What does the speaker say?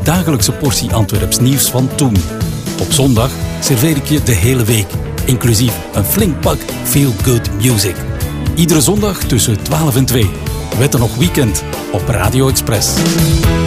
dagelijkse portie Antwerps nieuws van toen. Op zondag serveer ik je de hele week, inclusief een flink pak feel-good music. Iedere zondag tussen 12 en 2. Weet er nog weekend op Radio Express.